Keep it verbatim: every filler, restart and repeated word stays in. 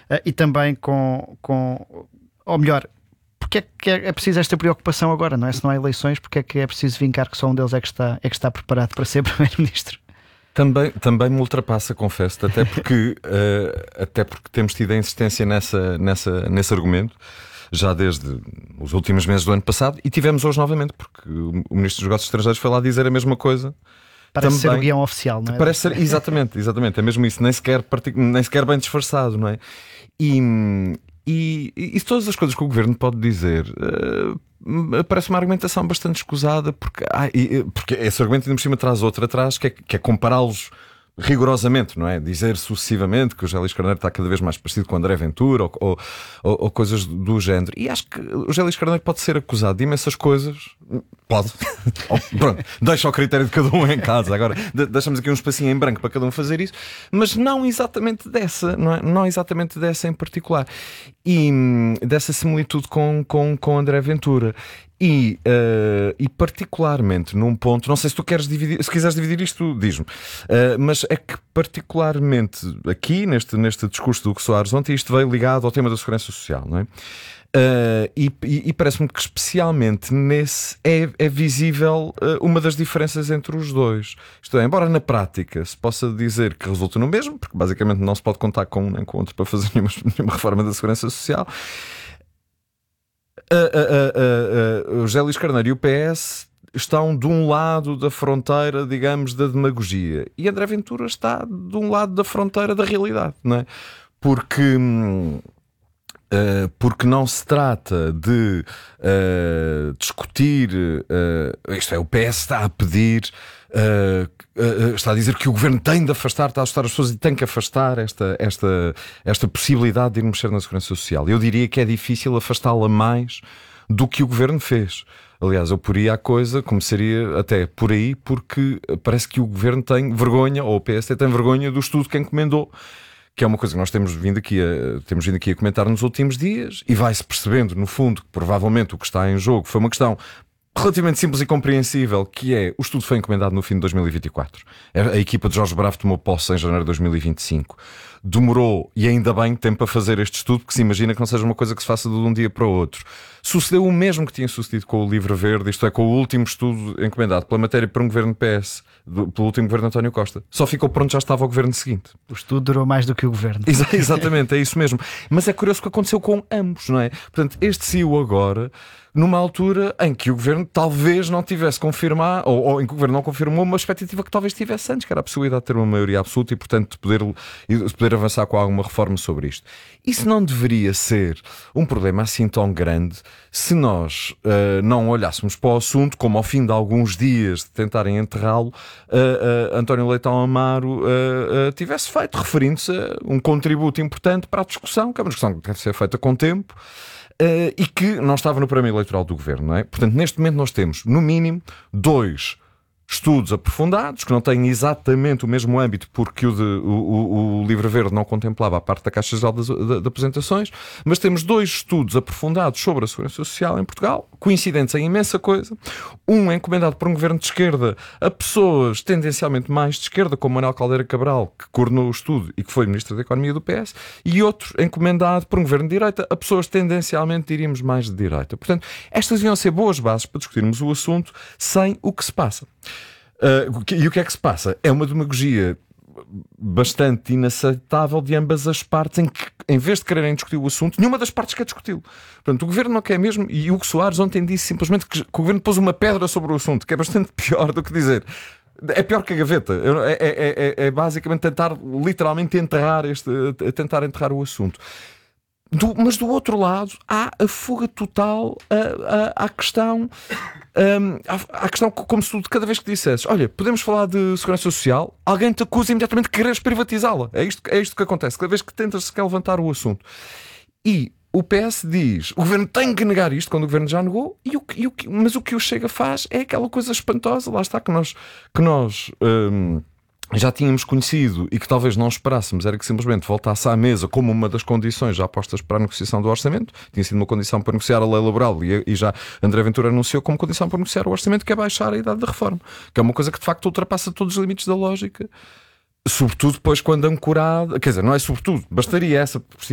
uh, e também com, com, ou melhor, porque é que é preciso esta preocupação agora, não é? Se não há eleições, porque é que é preciso vincar que só um deles é que está, é que está preparado para ser Primeiro-Ministro? Também, também me ultrapassa, confesso, até porque, uh, até porque temos tido a insistência nessa, nessa, nesse argumento já desde os últimos meses do ano passado, e tivemos hoje novamente, porque o Ministro dos Negócios Estrangeiros foi lá dizer a mesma coisa. Parece também, ser o guião oficial, não é? Parece ser, exatamente, exatamente, é mesmo isso, nem sequer, nem sequer bem disfarçado, não é? E, e, e todas as coisas que o Governo pode dizer uh, parece uma argumentação bastante escusada, porque, ah, e, porque esse argumento ainda por cima traz outro atrás, que é, que é compará-los rigorosamente, não é? Dizer sucessivamente que o José Luís Carneiro está cada vez mais parecido com o André Ventura ou, ou, ou, ou coisas do género. E acho que o José Luís Carneiro pode ser acusado de imensas coisas. Pode. Oh, pronto, deixa ao critério de cada um em casa. Agora deixamos aqui um espacinho em branco para cada um fazer isso, mas não exatamente dessa, não é? Não exatamente dessa em particular. E hum, dessa similitude com, com, com André Ventura. E, uh, e particularmente num ponto, não sei se tu queres dividir, se quiseres dividir isto, diz-me, uh, mas é que particularmente aqui neste, neste discurso do Hugo Soares ontem, isto veio ligado ao tema da segurança social, não é? Uh, e e, e parece-me que especialmente nesse é, é visível uh, uma das diferenças entre os dois. Isto é, embora na prática se possa dizer que resulta no mesmo, porque basicamente não se pode contar com um nem com outro para fazer nenhuma, nenhuma reforma da segurança social. Uh, uh, uh, uh, uh, o José Luís Carneiro e o P S estão de um lado da fronteira, digamos, da demagogia, e André Ventura está de um lado da fronteira da realidade, não é? Porque, uh, porque não se trata de uh, discutir, uh, isto é, o P S está a pedir, uh, uh, está a dizer que o Governo tem de afastar, está a assustar as pessoas e tem que afastar esta, esta, esta possibilidade de ir mexer na segurança social. Eu diria que é difícil afastá-la mais do que o Governo fez. Aliás, eu poria a coisa, começaria até por aí, porque parece que o Governo tem vergonha, ou o P S tem vergonha do estudo que encomendou, que é uma coisa que nós temos vindo aqui a, temos vindo aqui a comentar nos últimos dias, e vai-se percebendo, no fundo, que provavelmente o que está em jogo foi uma questão relativamente simples e compreensível, que é: o estudo foi encomendado no fim de dois mil e vinte e quatro. A equipa de Jorge Bravo tomou posse em janeiro de dois mil e vinte e cinco. Demorou, e ainda bem, tempo a fazer este estudo, porque se imagina que não seja uma coisa que se faça de um dia para o outro. Sucedeu o mesmo que tinha sucedido com o Livro Verde, isto é, com o último estudo encomendado pela matéria para um governo P S, do, pelo último governo António Costa. Só ficou pronto, já estava o governo seguinte. O estudo durou mais do que o governo. Ex- exatamente, é isso mesmo. Mas é curioso o que aconteceu com ambos, não é? Portanto, este saiu agora numa altura em que o Governo talvez não tivesse confirmado, ou, ou em que o Governo não confirmou uma expectativa que talvez tivesse antes, que era a possibilidade de ter uma maioria absoluta e, portanto, de poder, de poder avançar com alguma reforma sobre isto. Isso não deveria ser um problema assim tão grande se nós uh, não olhássemos para o assunto, como ao fim de alguns dias de tentarem enterrá-lo, uh, uh, António Leitão Amaro uh, uh, tivesse feito, referindo-se a um contributo importante para a discussão, que é uma discussão que deve ser feita com tempo. Uh, e que não estava no programa eleitoral do Governo, não é? Portanto, neste momento nós temos, no mínimo, dois estudos aprofundados, que não têm exatamente o mesmo âmbito, porque o, de, o, o, o Livro Verde não contemplava a parte da Caixa Geral das, das, das Apresentações, mas temos dois estudos aprofundados sobre a segurança social em Portugal, coincidentes em imensa coisa. Um encomendado por um governo de esquerda a pessoas tendencialmente mais de esquerda, como Manuel Caldeira Cabral, que coordenou o estudo e que foi Ministro da Economia do P S, e outro encomendado por um governo de direita a pessoas tendencialmente, diríamos, mais de direita. Portanto, estas iam ser boas bases para discutirmos o assunto sem o que se passa. Uh, e o que é que se passa? É uma demagogia bastante inaceitável de ambas as partes, em que, em vez de quererem discutir o assunto, nenhuma das partes quer discuti-lo. Portanto, o Governo não quer mesmo, e Hugo Soares ontem disse simplesmente que, que o Governo pôs uma pedra sobre o assunto, que é bastante pior do que dizer. É pior que a gaveta. É, é, é, é basicamente tentar literalmente enterrar, este, tentar enterrar o assunto. Do, mas do outro lado há a fuga total à, à, à questão um, à, à questão como se tu cada vez que dissesses: olha, podemos falar de segurança social, alguém te acusa imediatamente de quereres privatizá-la. É isto, é isto que acontece cada vez que tentas sequer levantar o assunto. E o P S diz: o Governo tem que negar isto, quando o Governo já negou, e o, e o, mas o que o Chega faz é aquela coisa espantosa, lá está, que nós, que nós um, já tínhamos conhecido e que talvez não esperássemos, era que simplesmente voltasse à mesa como uma das condições já postas para a negociação do orçamento. Tinha sido uma condição para negociar a lei laboral e, e já André Ventura anunciou como condição para negociar o orçamento, que é baixar a idade da reforma, que é uma coisa que de facto ultrapassa todos os limites da lógica, sobretudo depois quando ancorado, quer dizer, não é sobretudo, bastaria essa